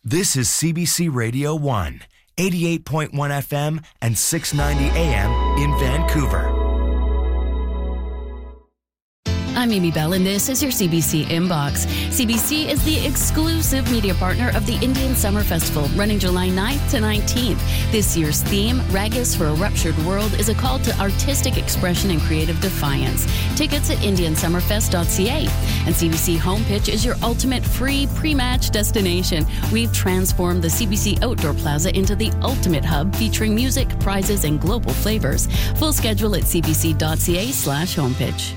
This is CBC Radio 1, 88.1 FM and 690 AM in Vancouver. I'm Amy Bell, and this is your CBC Inbox. CBC is the exclusive media partner of the Indian Summer Festival, running July 9th to 19th. This year's theme, Ragas for a Ruptured World, is a call to artistic expression and creative defiance. Tickets at indiansummerfest.ca. And CBC Home Pitch is your ultimate free pre-match destination. We've transformed the CBC Outdoor Plaza into the ultimate hub, featuring music, prizes, and global flavors. Full schedule at cbc.ca/homepitch.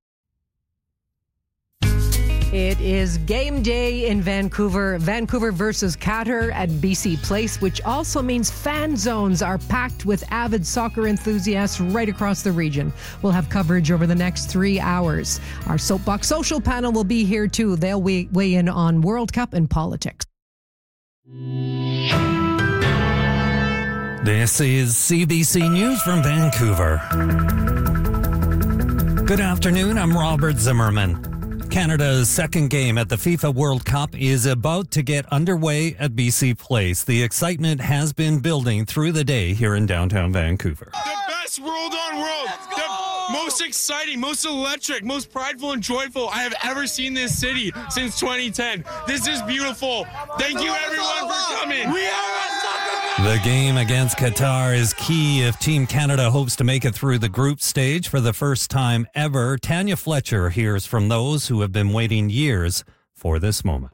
It is game day in Vancouver. Vancouver versus Qatar at BC Place, which also means fan zones are packed with avid soccer enthusiasts right across the region. We'll have coverage over the next 3 hours. Our Soapbox Social panel will be here too. They'll weigh in on World Cup and politics. This is CBC News from Vancouver. Good afternoon, I'm Robert Zimmerman. Canada's second game at the FIFA World Cup is about to get underway at BC Place. The excitement has been building through the day here in downtown Vancouver. The best world on world. The most exciting, most electric, most prideful and joyful I have ever seen this city since 2010. This is beautiful. Thank you everyone for coming. We are a soccer. The game against Qatar is key if Team Canada hopes to make it through the group stage for the first time ever. Tanya Fletcher hears from those who have been waiting years for this moment.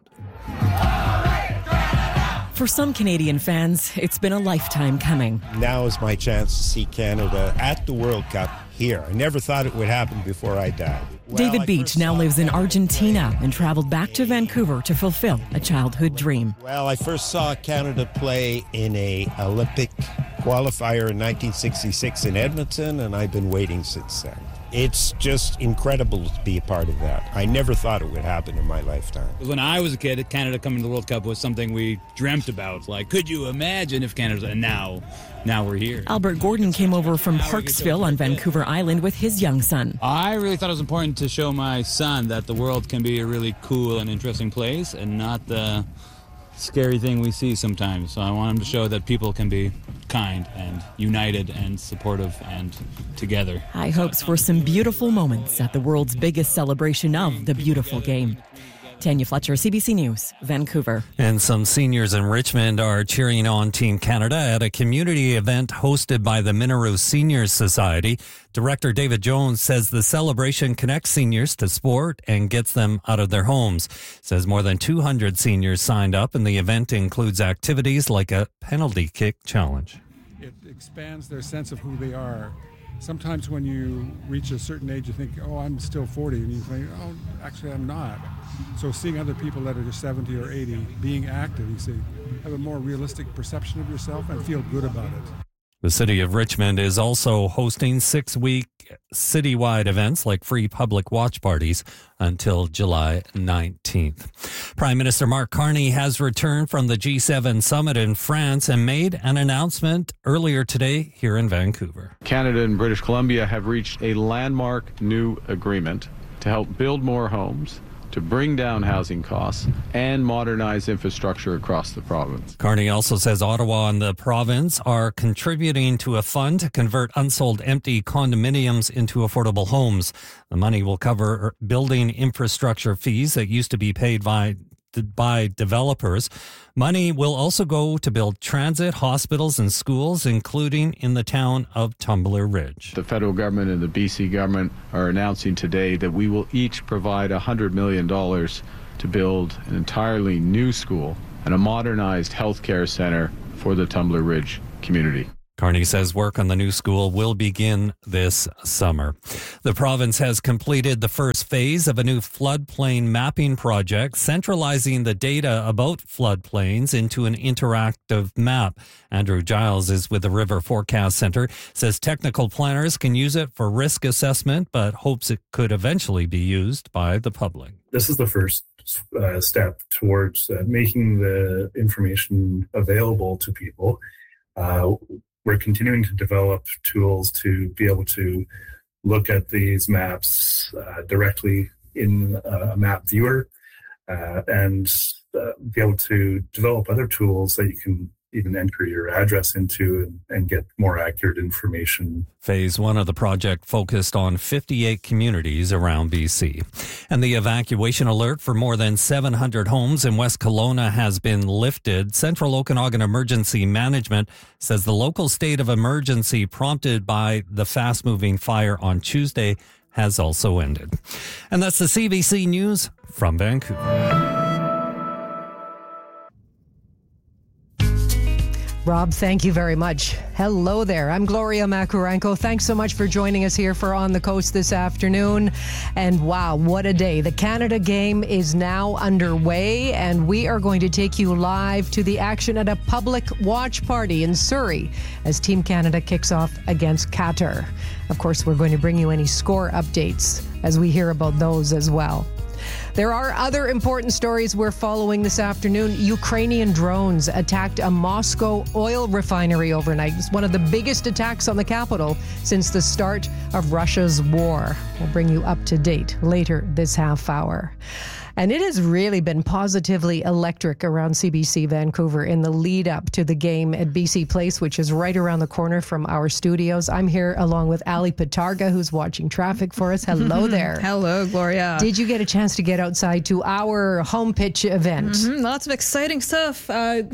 For some Canadian fans, it's been a lifetime coming. Now is my chance to see Canada at the World Cup here. I never thought it would happen before I died. David Beach now lives in Argentina and traveled back to Vancouver to fulfill a childhood dream. Well, I first saw Canada play in a Olympic qualifier in 1966 in Edmonton, and I've been waiting since then. It's just incredible to be a part of that. I never thought it would happen in my lifetime. When I was a kid, Canada coming to the World Cup was something we dreamt about. Like, could you imagine if Canada... And now we're here. Albert Gordon came over from Parksville on Vancouver Island with his young son. I really thought it was important to show my son that the world can be a really cool and interesting place and not the scary thing we see sometimes. So I want him to show that people can be kind and united and supportive and together. High hopes for some beautiful moments at the world's biggest celebration of the beautiful game. Tanya Fletcher, CBC News, Vancouver. And some seniors in Richmond are cheering on Team Canada at a community event hosted by the Minaru Seniors Society. Director David Jones says the celebration connects seniors to sport and gets them out of their homes. Says more than 200 seniors signed up, and the event includes activities like a penalty kick challenge. It expands their sense of who they are. Sometimes when you reach a certain age, you think, oh, I'm still 40, and you think, oh, actually, I'm not. So seeing other people that are 70 or 80 being active, you see, have a more realistic perception of yourself and feel good about it. The city of Richmond is also hosting 6-week citywide events like free public watch parties until July 19th. Prime Minister Mark Carney has returned from the G7 summit in France and made an announcement earlier today here in Vancouver. Canada and British Columbia have reached a landmark new agreement to help build more homes, to bring down housing costs and modernize infrastructure across the province. Carney also says Ottawa and the province are contributing to a fund to convert unsold empty condominiums into affordable homes. The money will cover building infrastructure fees that used to be paid by developers. Money will also go to build transit, hospitals, and schools, including in the town of Tumbler Ridge. The federal government and the BC government are announcing today that we will each provide $100 million to build an entirely new school and a modernized healthcare center for the Tumbler Ridge community. Carney says work on the new school will begin this summer. The province has completed the first phase of a new floodplain mapping project, centralizing the data about floodplains into an interactive map. Andrew Giles is with the River Forecast Center, says technical planners can use it for risk assessment, but hopes it could eventually be used by the public. This is the first step towards making the information available to people. We're continuing to develop tools to be able to look at these maps directly in a map viewer and be able to develop other tools that you can even enter your address into and get more accurate information. Phase 1 of the project focused on 58 communities around BC. And the evacuation alert for more than 700 homes in West Kelowna has been lifted. Central Okanagan Emergency Management says the local state of emergency prompted by the fast-moving fire on Tuesday has also ended. And that's the CBC News from Vancouver. Rob, thank you very much. Hello there. I'm Gloria Macarenko. Thanks so much for joining us here for On the Coast this afternoon. And wow, what a day. The Canada game is now underway, and we are going to take you live to the action at a public watch party in Surrey as Team Canada kicks off against Qatar. Of course, we're going to bring you any score updates as we hear about those as well. There are other important stories we're following this afternoon. Ukrainian drones attacked a Moscow oil refinery overnight. It's one of the biggest attacks on the capital since the start of Russia's war. We'll bring you up to date later this half hour. And it has really been positively electric around CBC Vancouver in the lead up to the game at BC Place, which is right around the corner from our studios. I'm here along with Ali Patarga, who's watching traffic for us. Hello there. Hello, Gloria. Did you get a chance to get outside to our home pitch event? Lots of exciting stuff.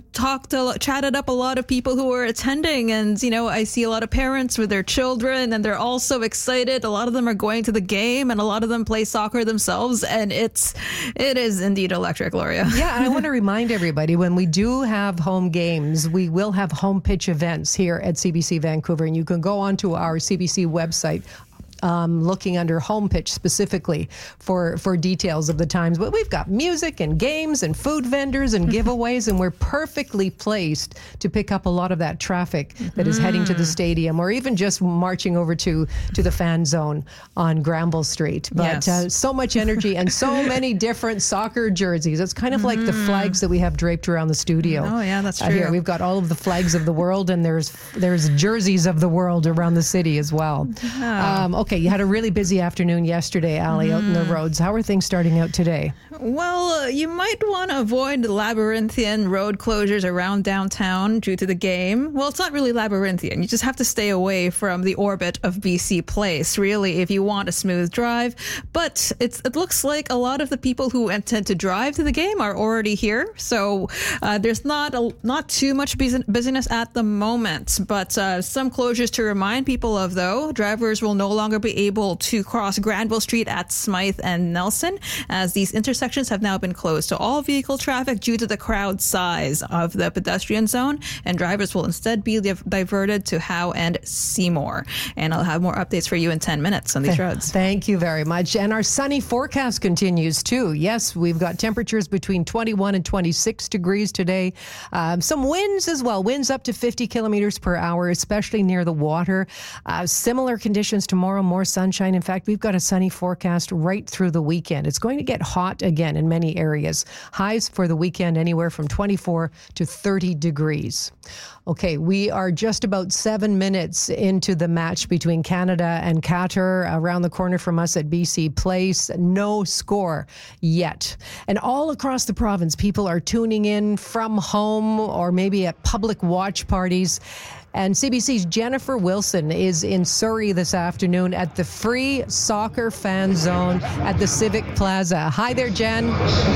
Chatted up a lot of people who were attending, and I see a lot of parents with their children, and they're all so excited. A lot of them are going to the game, and a lot of them play soccer themselves, and it is indeed electric, Gloria. Yeah, and I want to remind everybody, when we do have home games, we will have home pitch events here at CBC Vancouver, and you can go onto our CBC website, looking under home pitch specifically for details of the times. But we've got music and games and food vendors and giveaways, and we're perfectly placed to pick up a lot of that traffic that is heading to the stadium, or even just marching over to the fan zone on Granville Street. But so much energy and so many different soccer jerseys. It's kind of like the flags that we have draped around the studio. Oh yeah, that's true. Here we've got all of the flags of the world, and there's jerseys of the world around the city as well. Okay, you had a really busy afternoon yesterday, Ali, out in the roads. How are things starting out today? Well, you might want to avoid labyrinthian road closures around downtown due to the game. Well, it's not really labyrinthian. You just have to stay away from the orbit of BC Place, really, if you want a smooth drive. But it looks like a lot of the people who intend to drive to the game are already here. So there's not too much busyness at the moment. But some closures to remind people of, though. Drivers will no longer be able to cross Granville Street at Smythe and Nelson, as these intersections have now been closed to all vehicle traffic due to the crowd size of the pedestrian zone, and drivers will instead be diverted to Howe and Seymour. And I'll have more updates for you in 10 minutes on these roads. Thank you very much. And our sunny forecast continues too. Yes, we've got temperatures between 21 and 26 degrees today. Some winds as well. Winds up to 50 kilometers per hour, especially near the water. Similar conditions tomorrow, more sunshine. In fact, we've got a sunny forecast right through the weekend. It's going to get hot again in many areas. Highs for the weekend anywhere from 24 to 30 degrees. Okay, we are just about 7 minutes into the match between Canada and Qatar around the corner from us at BC Place. No score yet. And all across the province, people are tuning in from home or maybe at public watch parties. And CBC's Jennifer Wilson is in Surrey this afternoon at the Free Soccer Fan Zone at the Civic Plaza. Hi there, Jen.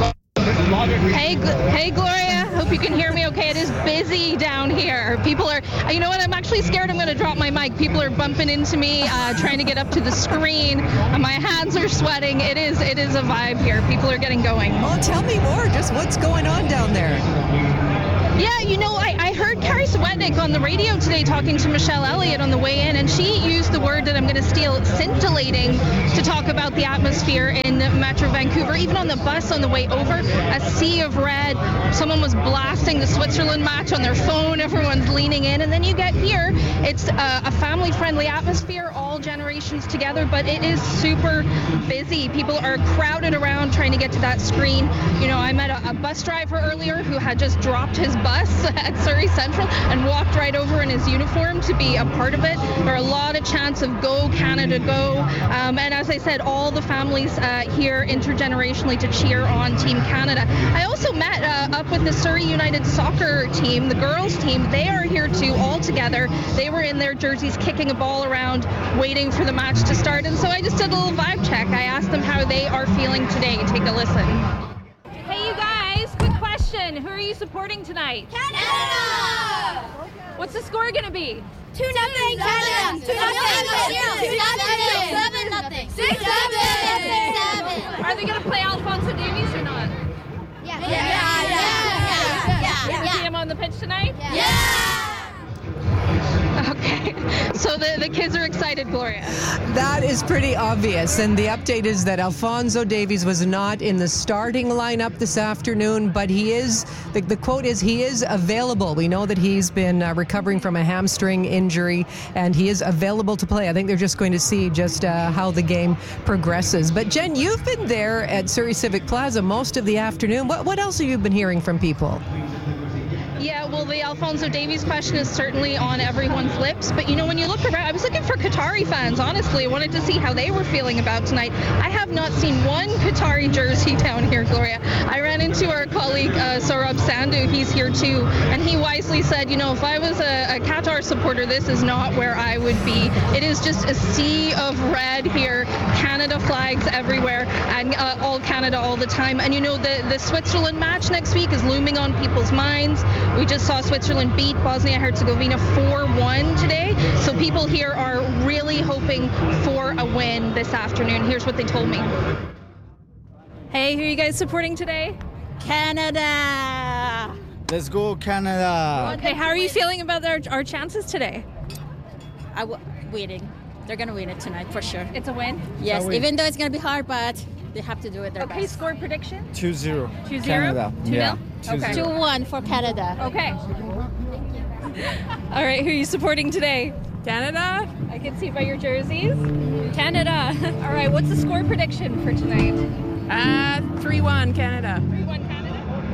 Hey, Gloria. Hope you can hear me okay. It is busy down here. People are, you know what? I'm actually scared I'm going to drop my mic. People are bumping into me, trying to get up to the screen. My hands are sweating. It is a vibe here. People are getting going. Well, tell me more. Just what's going on down there? Yeah, I heard Carrie Sweatnick on the radio today talking to Michelle Elliott on the way in, and she used the word that I'm going to steal, scintillating, to talk about the atmosphere in Metro Vancouver. Even on the bus on the way over, a sea of red. Someone was blasting the Switzerland match on their phone. Everyone's leaning in. And then you get here, it's a family-friendly atmosphere, all generations together, but it is super busy. People are crowded around trying to get to that screen. I met a bus driver earlier who had just dropped his bus at Surrey Central and walked right over in his uniform to be a part of it. There are a lot of chants of "Go Canada, go!" And as I said, all the families here intergenerationally to cheer on Team Canada. I also met up with the Surrey United soccer team, the girls team. They are here too, all together. They were in their jerseys kicking a ball around, waiting for the match to start. And so I just did a little vibe check. I asked them how they are feeling today. Take a listen. Hey, you guys, quick question. Who are you supporting tonight? Canada! What's the score going to be? 2-0 Canada! 2-0! 7-0! 6-7! Are they going to play Alfonso Davies or not? Yeah. You see him on the pitch tonight? Yeah! Okay, so the kids are excited, Gloria. That is pretty obvious. And the update is that Alfonso Davies was not in the starting lineup this afternoon, but he is, the quote is, he is available. We know that he's been recovering from a hamstring injury, and he is available to play. I think they're just going to see just how the game progresses. But Jen, you've been there at Surrey Civic Plaza most of the afternoon. What else have you been hearing from people? Yeah, well, the Alfonso Davies question is certainly on everyone's lips. But, you know, when you look around, I was looking for Qatari fans, honestly. I wanted to see how they were feeling about tonight. I have not seen one Qatari jersey down here, Gloria. I ran into our colleague, Saurabh Sandhu. He's here, too. And he wisely said, you know, if I was a Qatar supporter, this is not where I would be. It is just a sea of red here. Canada flags everywhere. And all Canada all the time. And, you know, the Switzerland match next week is looming on people's minds. We just saw Switzerland beat Bosnia-Herzegovina 4-1 today. So people here are really hoping for a win this afternoon. Here's what they told me. Hey, who are you guys supporting today? Canada! Let's go, Canada! Okay, how are you feeling about our chances today? Winning. They're going to win it tonight, for sure. It's a win? Yes, even though it's going to be hard, but they have to do it their best. Okay, score prediction? 2-0. 2-0? Canada. 2-0? Yeah. Okay. 2-1 for Canada. Okay. All right, who are you supporting today? Canada. I can see by your jerseys. Canada. All right, what's the score prediction for tonight? 3-1 Canada. 3-1 Canada.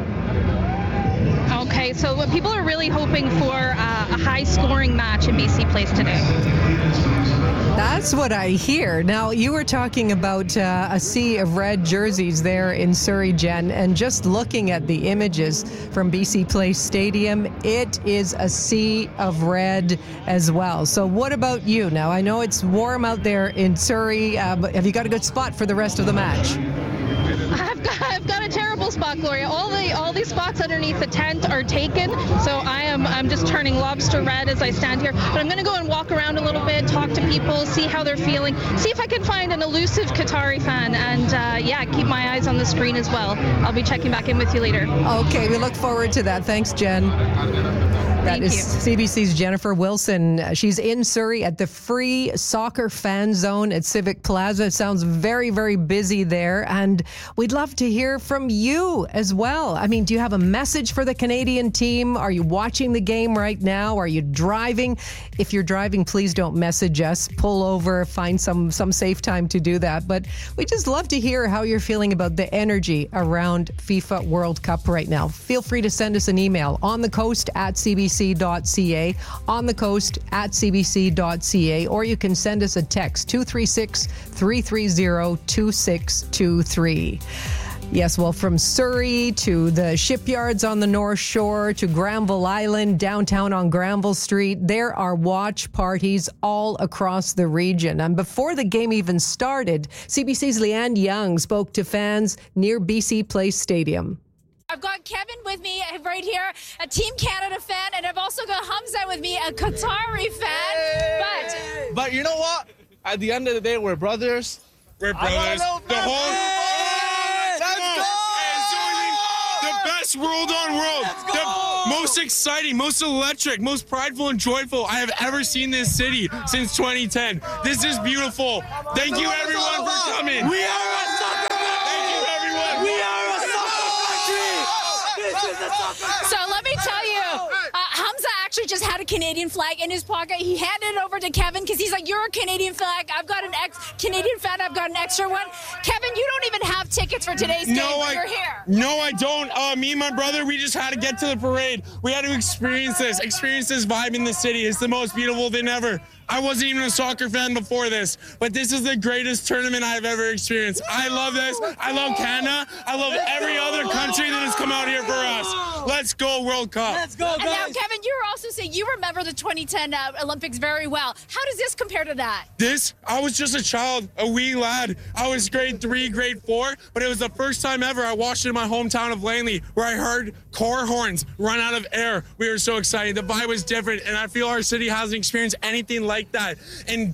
Okay, so people are really hoping for a high-scoring match in BC Place today. That's what I hear. Now, you were talking about a sea of red jerseys there in Surrey, Jen, and just looking at the images from BC Place Stadium, it is a sea of red as well. So what about you? Now, I know it's warm out there in Surrey, but have you got a good spot for the rest of the match? I've got a terrible spot, Gloria. All these spots underneath the tent are taken, so I'm just turning lobster red as I stand here. But I'm going to go and walk around a little bit, talk to people, see how they're feeling, see if I can find an elusive Qatari fan, and keep my eyes on the screen as well. I'll be checking back in with you later. Okay, we look forward to that. Thanks, Jen. That is CBC's Jennifer Wilson. She's in Surrey at the free soccer fan zone at Civic Plaza. It sounds very, very busy there. And we'd love to hear from you as well. I mean, do you have a message for the Canadian team? Are you watching the game right now? Are you driving? If you're driving, please don't message us. Pull over, find some safe time to do that. But we just love to hear how you're feeling about the energy around FIFA World Cup right now. Feel free to send us an email on the coast at cbc.ca, on the coast at cbc.ca, or you can send us a text 236-330-2623. Yes, well, from Surrey to the shipyards on the North Shore to Granville Island, downtown on Granville Street, there are watch parties all across the region. And before the game even started, CBC's Leanne Young spoke to fans near BC Place Stadium. I've got Kevin with me right here, a Team Canada fan, and I've also got Hamza with me, a Qatari fan. But you know what? At the end of the day, we're brothers. We're brothers. The best world on world. The most exciting, most electric, most prideful and joyful I have ever seen this city since 2010. This is beautiful. Thank you, everyone, for coming. We are a soccer country! Thank you, everyone. We are a soccer country! So let me tell you, Hamza actually just had a Canadian flag in his pocket. He handed it over to Kevin because he's like, you're a Canadian flag. I've got an Canadian fan. I've got an extra one. Kevin, you don't even have tickets for today's game, but you're here. No, I don't. Me and my brother, we just had to get to the parade. We had to experience this vibe in the city. It's the most beautiful thing ever. I wasn't even a soccer fan before this, but this is the greatest tournament I've ever experienced. I love this. I love Canada. I love every other country that has come out here for us. Let's go, World Cup. Let's go, guys. And now, Kevin, you were also saying you remember the 2010 Olympics very well. How does this compare to that? I was just a child, a wee lad. I was grade 3, grade 4, but it was the first time ever I watched it in my hometown of Langley, where I heard car horns run out of air. We were so excited. The vibe was different, and I feel our city hasn't experienced anything like that in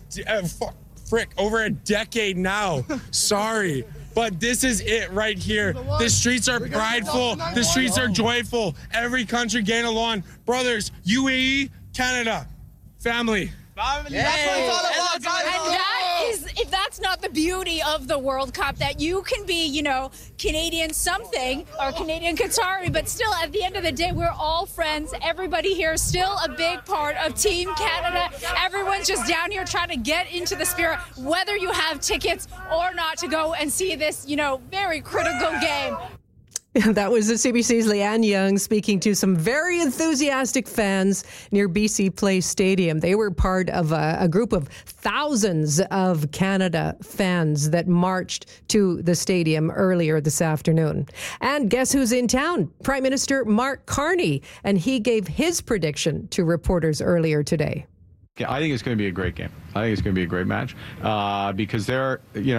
over a decade now. Sorry, but this is it right here. The streets are prideful. The streets are joyful. Every country getting along. Brothers, UAE, Canada, family. That's what it's all about, guys. And that is, if that's not the beauty of the World Cup, that you can be, Canadian something or Canadian Qatari, but still at the end of the day, we're all friends. Everybody here is still a big part of Team Canada. Everyone's just down here trying to get into the spirit, whether you have tickets or not, to go and see this, very critical game. That was the CBC's Leanne Young speaking to some very enthusiastic fans near BC Place Stadium. They were part of a group of thousands of Canada fans that marched to the stadium earlier this afternoon. And guess who's in town? Prime Minister Mark Carney. And he gave his prediction to reporters earlier today. Yeah, I think it's going to be a great game. I think it's going to be a great match because the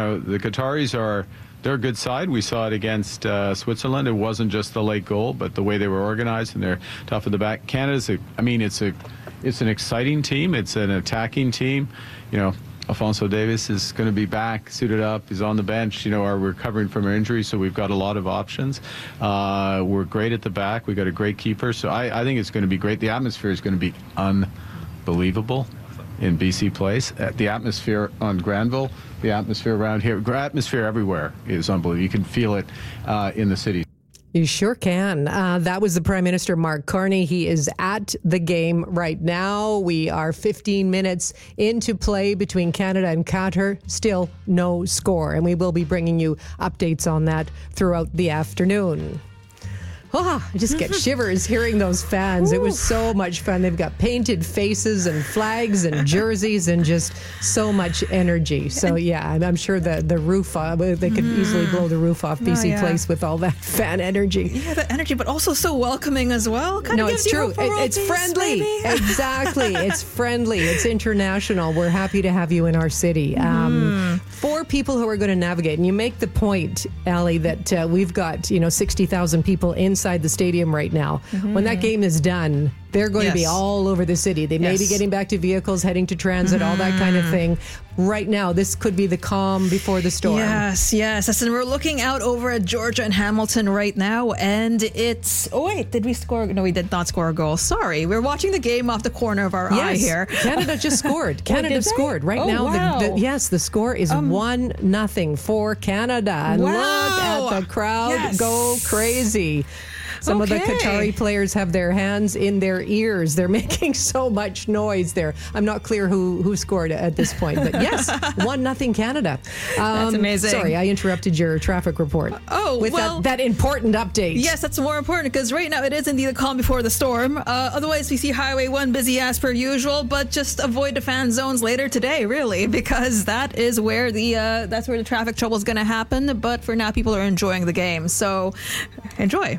Qataris they're a good side. We saw it against Switzerland. It wasn't just the late goal, but the way they were organized, and they're tough at the back. Canada's it's an exciting team. It's an attacking team. Alphonso Davies is going to be back, suited up. He's on the bench. We're recovering from our injury, so we've got a lot of options. We're great at the back. We've got a great keeper. So I think it's going to be great. The atmosphere is going to be unbelievable in BC Place. The atmosphere on Granville, the atmosphere around here, atmosphere everywhere is unbelievable. You can feel it in the city. You sure can. That was the Prime Minister, Mark Carney. He is at the game right now. We are 15 minutes into play between Canada and Qatar. Still no score. And we will be bringing you updates on that throughout the afternoon. I just get shivers hearing those fans. It was so much fun. They've got painted faces and flags and jerseys and just so much energy. So, yeah, I'm sure the roof, they could easily blow the roof off BC Place with all that fan energy. Yeah, the energy, but also so welcoming as well. It's true. It's friendly. Exactly. It's friendly. It's international. We're happy to have you in our city. For people who are going to navigate, and you make the point, Allie, that we've got 60,000 people inside the stadium right now. When that game is done, they're going to be all over the city. They may be getting back to vehicles, heading to transit, all that kind of thing. Right now, this could be the calm before the storm. Yes. And we're looking out over at Georgia and Hamilton right now, and it's... Oh, wait, did we score? No, we did not score a goal. Sorry. We're watching the game off the corner of our eye here. Canada just scored. Canada scored. Right now, wow. the score is 1-0 for Canada. And look at the crowd go crazy. Some of the Qatari players have their hands in their ears. They're making so much noise there. I'm not clear who scored at this point, but yes, 1-0 Canada. That's amazing. Sorry, I interrupted your traffic report. With that important update. Yes, that's more important because right now it is indeed a calm before the storm. Otherwise, we see Highway 1 busy as per usual, but just avoid the fan zones later today, really, because that is where that's where the traffic trouble is going to happen. But for now, people are enjoying the game, so enjoy.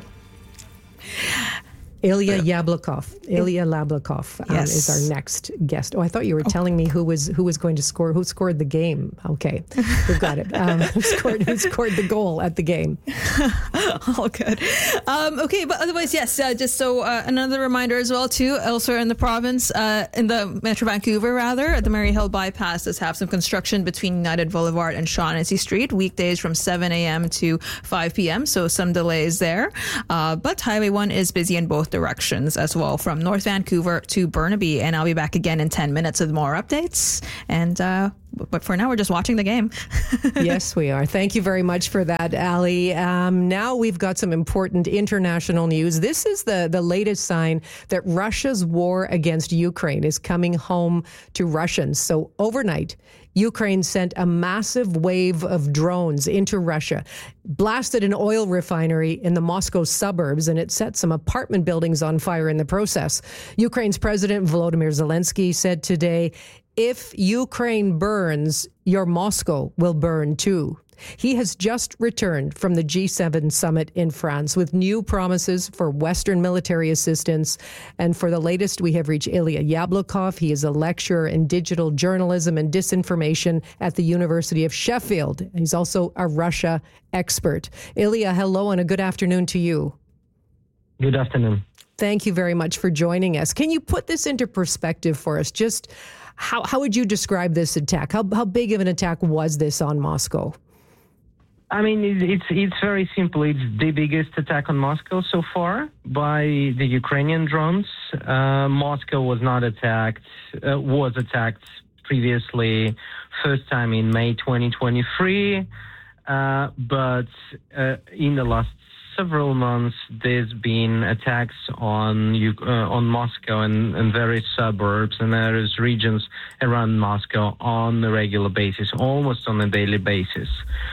Ilya Yablokov is our next guest. I thought you were telling me who was going to score. Who scored the game? Okay, we've got it. Who scored the goal at the game? All good. Okay, but otherwise, yes. Just so another reminder as well too. Elsewhere in the province, in the Metro Vancouver, rather, the Maryhill bypass does have some construction between United Boulevard and Shaughnessy Street. Weekdays from 7 a.m. to 5 p.m. So some delays there. But Highway 1 is busy in both directions as well, from North Vancouver to Burnaby. And I'll be back again in 10 minutes with more updates. And But for now, we're just watching the game. Yes, we are. Thank you very much for that, Ali. Now we've got some important international news. This is the latest sign that Russia's war against Ukraine is coming home to Russians. So overnight, Ukraine sent a massive wave of drones into Russia, blasted an oil refinery in the Moscow suburbs, and it set some apartment buildings on fire in the process. Ukraine's President Volodymyr Zelensky said today, if Ukraine burns, your Moscow will burn too. He has just returned from the G7 summit in France with new promises for Western military assistance. And for the latest, we have reached Ilya Yablokov. He is a lecturer in digital journalism and disinformation at the University of Sheffield. He's also a Russia expert. Ilya, hello and a good afternoon to you. Good afternoon. Thank you very much for joining us. Can you put this into perspective for us? Just how would you describe this attack? How big of an attack was this on Moscow? I mean, it's very simple. It's the biggest attack on Moscow so far by the Ukrainian drones. Moscow was not attacked, was attacked previously, first time in May 2023. But in the last several months, there's been attacks on Moscow and various suburbs and various regions around Moscow on a regular basis, almost on a daily basis.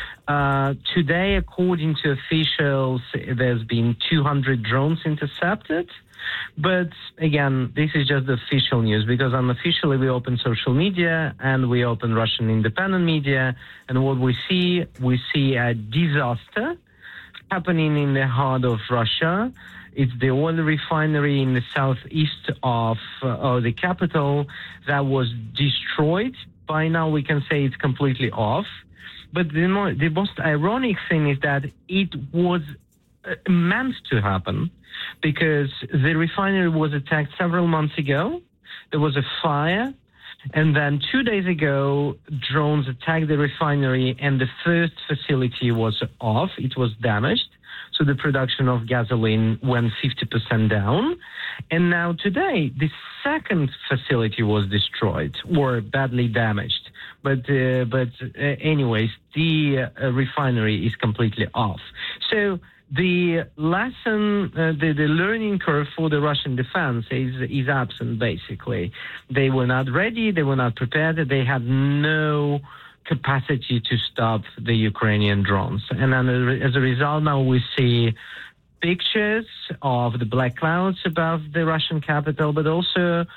Today, according to officials, there's been 200 drones intercepted. But again, this is just the official news, because unofficially we open social media and we open Russian independent media. And what we see a disaster happening in the heart of Russia. It's the oil refinery in the southeast of the capital that was destroyed. By now, we can say it's completely off. But the most ironic thing is that it was meant to happen, because the refinery was attacked several months ago. There was a fire, and then 2 days ago, drones attacked the refinery, and the first facility was off. It was damaged. So the production of gasoline went 50% down. And now today, the second facility was destroyed or badly damaged. But anyways, the refinery is completely off. So the lesson, the learning curve for the Russian defense is absent, basically. They were not ready. They were not prepared. They had no capacity to stop the Ukrainian drones. And then as a result, now we see pictures of the black clouds above the Russian capital, but also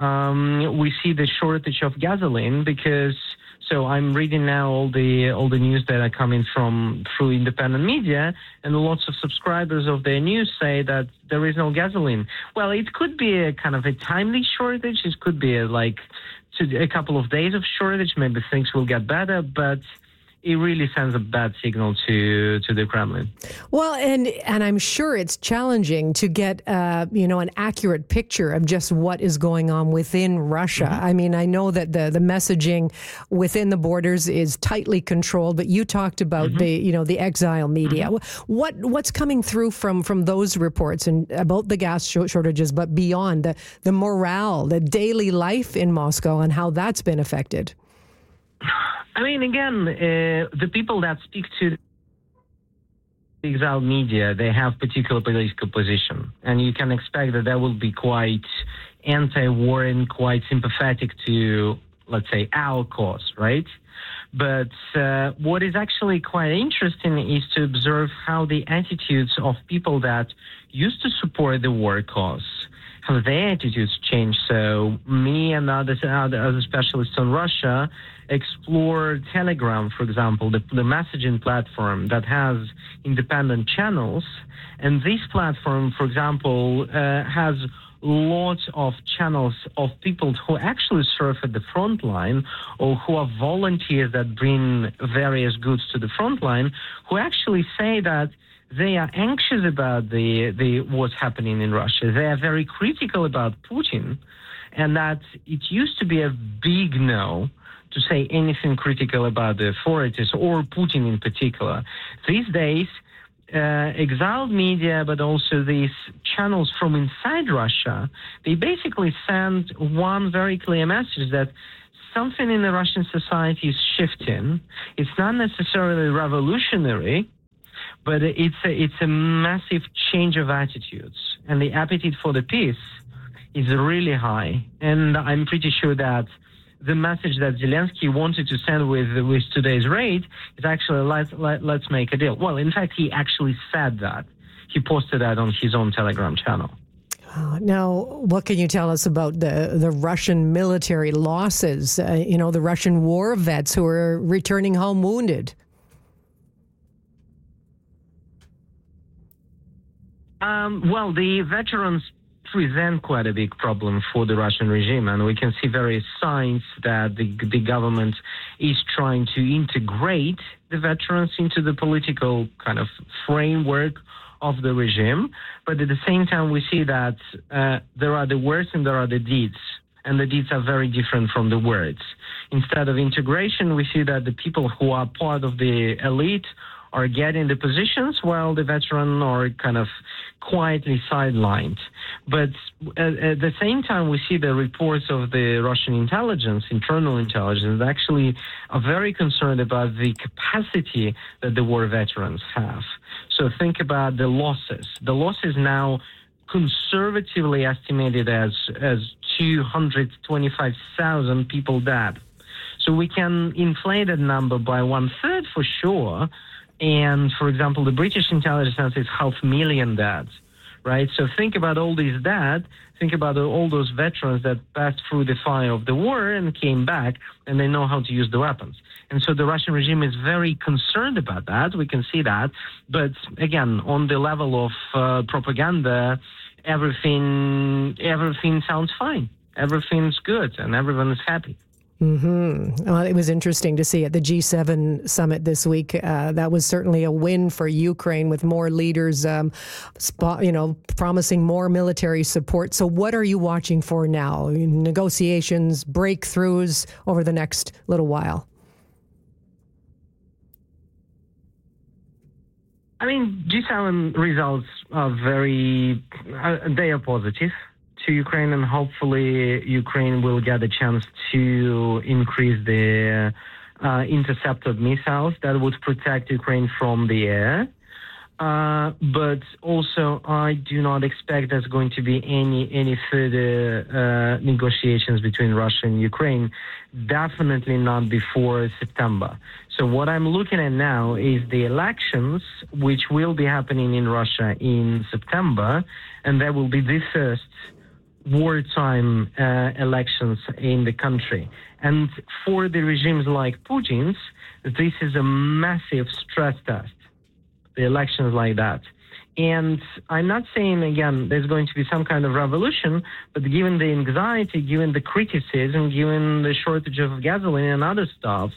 we see the shortage of gasoline, because so I'm reading now all the news that are coming through independent media, and lots of subscribers of their news say that there is no gasoline. Well, it could be a kind of a timely shortage. It could be a couple of days of shortage. Maybe things will get better, but it really sends a bad signal to the Kremlin. Well, and I'm sure it's challenging to get an accurate picture of just what is going on within Russia. Mm-hmm. I mean, I know that the messaging within the borders is tightly controlled, but you talked about the exile media. Mm-hmm. What's coming through from those reports and about the gas shortages, but beyond the morale, the daily life in Moscow, and how that's been affected? I mean, again, the people that speak to the exiled media, they have particular political position. And you can expect that they will be quite anti-war and quite sympathetic to, let's say, our cause, right? But what is actually quite interesting is to observe how the attitudes of people that used to support the war cause, how their attitudes changed. So me and other specialists on Russia explore Telegram, for example, the messaging platform that has independent channels. And this platform, for example, has lots of channels of people who actually serve at the front line, or who are volunteers that bring various goods to the front line, who actually say that they are anxious about the what's happening in Russia. They are very critical about Putin, and that it used to be a big no to say anything critical about the authorities or Putin in particular. These days, exiled media, but also these channels from inside Russia, they basically send one very clear message that something in the Russian society is shifting. It's not necessarily revolutionary, but it's a massive change of attitudes. And the appetite for the peace is really high. And I'm pretty sure that the message that Zelensky wanted to send with today's raid is actually let's make a deal. Well, in fact, he actually said that. He posted that on his own Telegram channel. Now, what can you tell us about the Russian military losses? The Russian war vets who are returning home wounded. Well, the veterans present quite a big problem for the Russian regime, and we can see various signs that the government is trying to integrate the veterans into the political kind of framework of the regime. But at the same time, we see that there are the words and there are the deeds, and the deeds are very different from the words. Instead of integration, we see that the people who are part of the elite are getting the positions while the veterans are kind of quietly sidelined. But at the same time, we see the reports of the Russian intelligence, internal intelligence, actually are very concerned about the capacity that the war veterans have. So think about the losses. The losses now conservatively estimated as 225,000 people dead. So we can inflate that number by 1/3 for sure. And, for example, the British intelligence is 500,000 dead, right? So think about all these dead. Think about all those veterans that passed through the fire of the war and came back, and they know how to use the weapons. And so the Russian regime is very concerned about that. We can see that. But, again, on the level of propaganda, everything sounds fine. Everything's good, and everyone is happy. Well, it was interesting to see at the G7 summit this week. That was certainly a win for Ukraine, with more leaders, promising more military support. So what are you watching for now? Negotiations, breakthroughs over the next little while? I mean, G7 results are they are positive to Ukraine, and hopefully Ukraine will get a chance to increase the intercepted missiles that would protect Ukraine from the air. But also, I do not expect there's going to be any further negotiations between Russia and Ukraine. Definitely not before September. So what I'm looking at now is the elections, which will be happening in Russia in September, and that will be the first wartime elections in the country. And for the regimes like Putin's, this is a massive stress test, the elections like that. And I'm not saying, again, there's going to be some kind of revolution, but given the anxiety, given the criticism, given the shortage of gasoline and other stuff,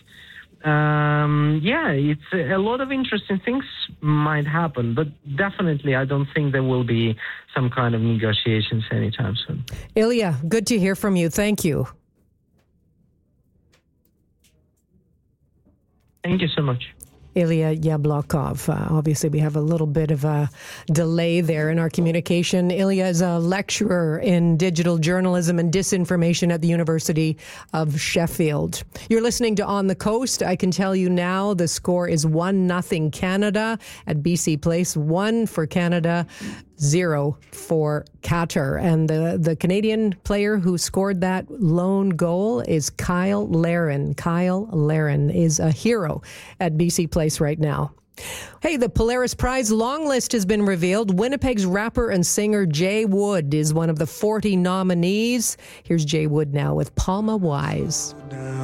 it's a lot of interesting things might happen, but definitely I don't think there will be some kind of negotiations anytime soon. Ilya, good to hear from you. Thank you. Thank you so much. Ilya Yablokov. Obviously, we have a little bit of a delay there in our communication. Ilya is a lecturer in digital journalism and disinformation at the University of Sheffield. You're listening to On the Coast. I can tell you now the score is 1-0 Canada at BC Place. 1 for Canada, 0 for Qatar. And the Canadian player who scored that lone goal is Kyle Larin. Kyle Larin is a hero at BC Place right now. Hey, the Polaris Prize long list has been revealed. Winnipeg's rapper and singer Jay Wood is one of the 40 nominees. Here's Jay Wood now with Palma Wise.